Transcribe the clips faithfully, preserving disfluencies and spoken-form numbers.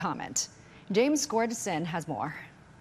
comment. James Gordon has more.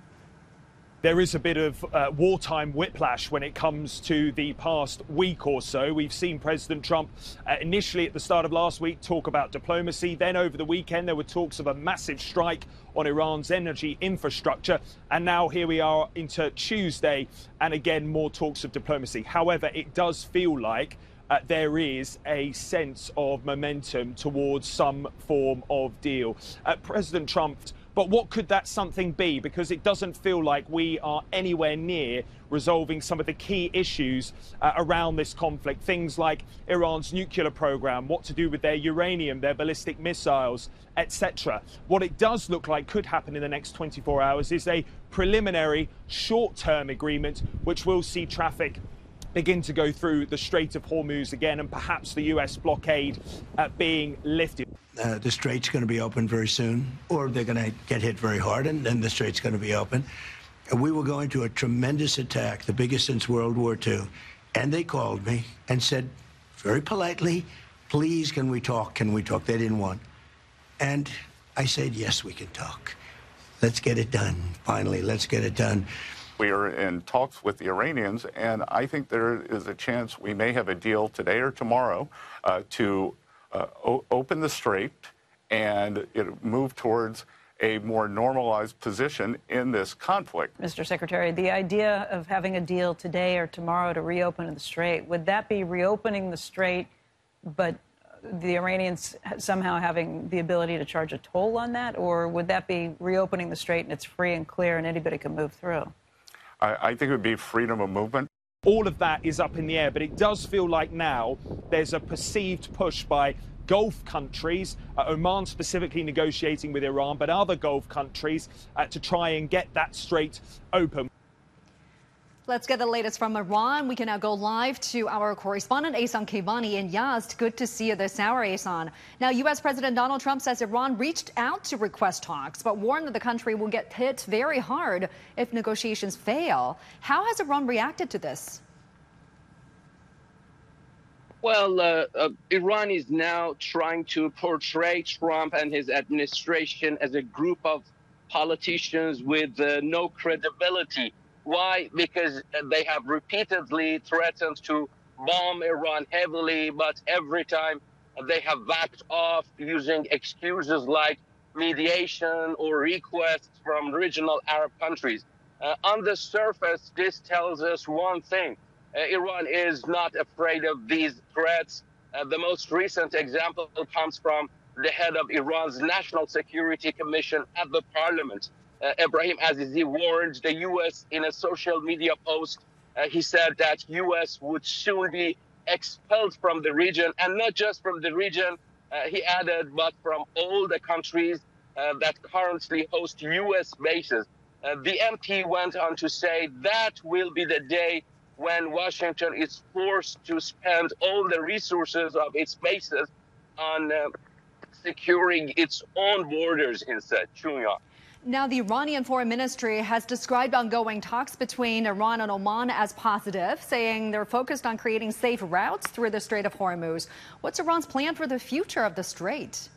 There is a bit of uh, wartime whiplash when it comes to the past week or so. We've seen President Trump uh, initially at the start of last week talk about diplomacy. Then over the weekend, there were talks of a massive strike on Iran's energy infrastructure. And now here we are into Tuesday, and again, more talks of diplomacy. However, it does feel like uh, there is a sense of momentum towards some form of deal. Uh, President Trump. But what could that something be? Because it doesn't feel like we are anywhere near resolving some of the key issues uh, around this conflict. Things like Iran's nuclear program, what to do with their uranium, their ballistic missiles, et cetera. What it does look like could happen in the next twenty-four hours is a preliminary short-term agreement, which will see traffic begin to go through the Strait of Hormuz again, and perhaps the U S blockade uh, being lifted. Uh, the strait's going to be open very soon, or they're going to get hit very hard, and then the strait's going to be open. And we were going to a tremendous attack, the biggest since World War Two. And they called me and said, very politely, please, can we talk? Can we talk? They didn't want. And I said, yes, we can talk. Let's get it done. Finally, let's get it done. We are in talks with the Iranians, and I think there is a chance we may have a deal today or tomorrow uh, to uh, o- open the strait and it move towards a more normalized position in this conflict. Mister Secretary, the idea of having a deal today or tomorrow to reopen the strait, would that be reopening the strait, but the Iranians somehow having the ability to charge a toll on that? Or would that be reopening the strait and it's free and clear and anybody can move through? I think it would be freedom of movement. All of that is up in the air, but it does feel like now there's a perceived push by Gulf countries, uh, Oman specifically negotiating with Iran, but other Gulf countries uh, to try and get that strait open. Let's get the latest from Iran. We can now go live to our correspondent, Ehsan Kevani in Yazd. Good to see you this hour, Ehsan. Now, U S. President Donald Trump says Iran reached out to request talks, but warned that the country will get hit very hard if negotiations fail. How has Iran reacted to this? Well, uh, uh, Iran is now trying to portray Trump and his administration as a group of politicians with uh, no credibility. Why? Because they have repeatedly threatened to bomb Iran heavily, but every time they have backed off using excuses like mediation or requests from regional Arab countries. Uh, on the surface, this tells us one thing. Uh, Iran is not afraid of these threats. Uh, the most recent example comes from the head of Iran's National Security Commission at the parliament. Uh, Ebrahim Azizi warned the U S in a social media post. Uh, he said that U S would soon be expelled from the region, and not just from the region, uh, he added, but from all the countries uh, that currently host U S bases. Uh, the M P went on to say that will be the day when Washington is forced to spend all the resources of its bases on uh, securing its own borders instead. Chunya. Now, the Iranian Foreign Ministry has described ongoing talks between Iran and Oman as positive, saying they're focused on creating safe routes through the Strait of Hormuz. What's Iran's plan for the future of the strait?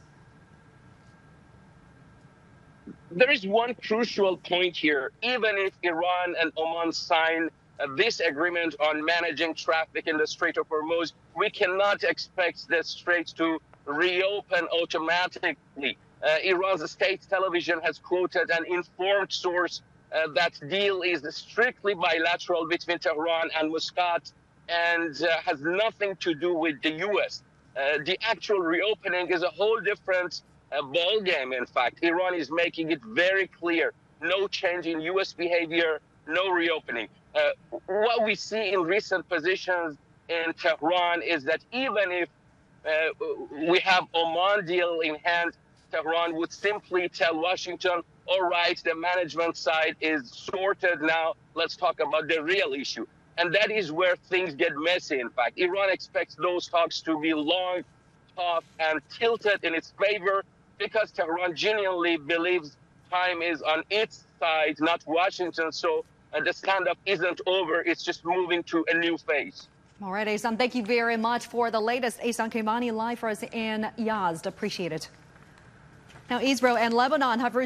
There is one crucial point here. Even if Iran and Oman sign uh, this agreement on managing traffic in the Strait of Hormuz, we cannot expect the strait to reopen automatically. Uh, Iran's state television has quoted an informed source uh, that deal is strictly bilateral between Tehran and Muscat and uh, has nothing to do with the U S. Uh, the actual reopening is a whole different uh, ballgame, in fact. Iran is making it very clear, no change in U S behavior, no reopening. Uh, what we see in recent positions in Tehran is that even if uh, we have Oman deal in hand, Tehran would simply tell Washington, all right, the management side is sorted now. Let's talk about the real issue. And that is where things get messy, in fact. Iran expects those talks to be long, tough, and tilted in its favor because Tehran genuinely believes time is on its side, not Washington. So uh, the standoff isn't over. It's just moving to a new phase. All right, Ehsan, thank you very much for the latest. Ehsan Kemani live for us in Yazd. Appreciate it. Now, Israel and Lebanon have